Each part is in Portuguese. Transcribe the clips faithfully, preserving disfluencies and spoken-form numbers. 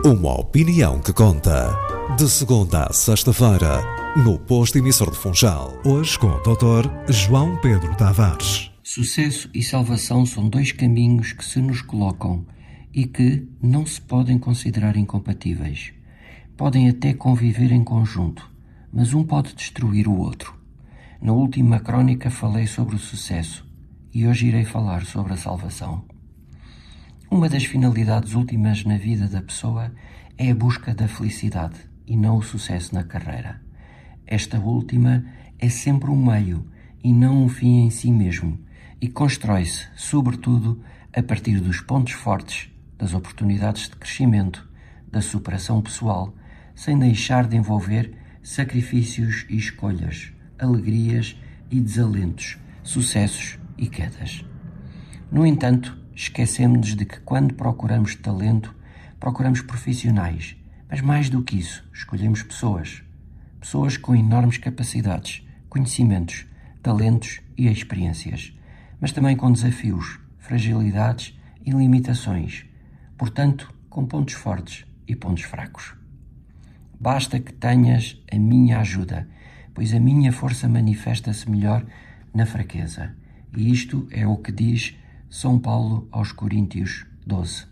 Uma opinião que conta. De segunda a sexta-feira, no posto emissor de Funchal. Hoje com o doutor João Pedro Tavares. Sucesso e salvação são dois caminhos que se nos colocam e que não se podem considerar incompatíveis. Podem até conviver em conjunto, mas um pode destruir o outro. Na última crónica falei sobre o sucesso e hoje irei falar sobre a salvação. Uma das finalidades últimas na vida da pessoa é a busca da felicidade e não o sucesso na carreira. Esta última é sempre um meio e não um fim em si mesmo e constrói-se, sobretudo, a partir dos pontos fortes, das oportunidades de crescimento, da superação pessoal, sem deixar de envolver sacrifícios e escolhas, alegrias e desalentos, sucessos e quedas. No entanto, esquecemos de que quando procuramos talento, procuramos profissionais, mas mais do que isso, escolhemos pessoas. Pessoas com enormes capacidades, conhecimentos, talentos e experiências, mas também com desafios, fragilidades e limitações, portanto, com pontos fortes e pontos fracos. Basta que tenhas a minha ajuda, pois a minha força manifesta-se melhor na fraqueza. E isto é o que diz São Paulo aos Coríntios doze.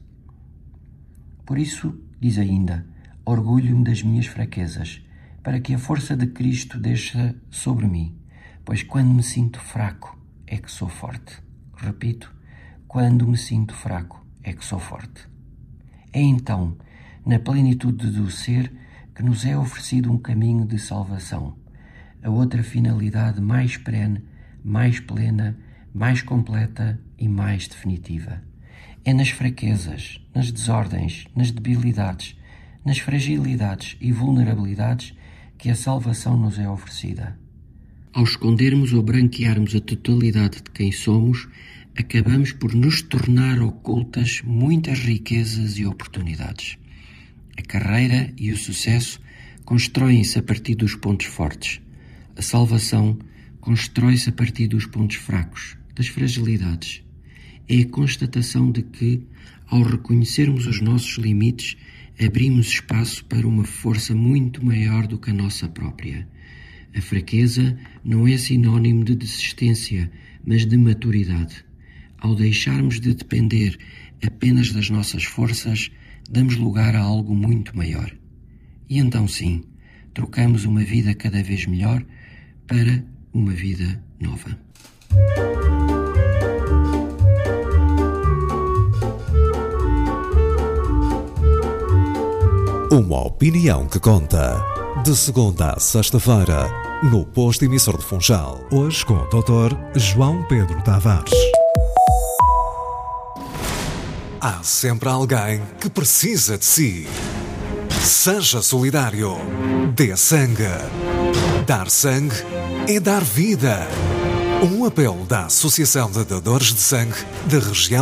Por isso, diz ainda, orgulho-me das minhas fraquezas, para que a força de Cristo desça sobre mim, pois quando me sinto fraco é que sou forte. Repito, quando me sinto fraco é que sou forte. É então, na plenitude do ser, que nos é oferecido um caminho de salvação, a outra finalidade mais perene, mais plena, mais completa e mais definitiva. É nas fraquezas, nas desordens, nas debilidades, nas fragilidades e vulnerabilidades que a salvação nos é oferecida. Ao escondermos ou branquearmos a totalidade de quem somos, acabamos por nos tornar ocultas muitas riquezas e oportunidades. A carreira e o sucesso constroem-se a partir dos pontos fortes. A salvação constrói-se a partir dos pontos fracos, das fragilidades. É a constatação de que, ao reconhecermos os nossos limites, abrimos espaço para uma força muito maior do que a nossa própria. A fraqueza não é sinónimo de desistência, mas de maturidade. Ao deixarmos de depender apenas das nossas forças, damos lugar a algo muito maior. E então sim, trocamos uma vida cada vez melhor para uma vida nova. Uma opinião que conta. De segunda a sexta-feira, no posto emissor de Funchal. Hoje com o doutor João Pedro Tavares. Há sempre alguém que precisa de si. Seja solidário. Dê sangue. Dar sangue é dar vida. Um apelo da Associação de Dadores de Sangue da região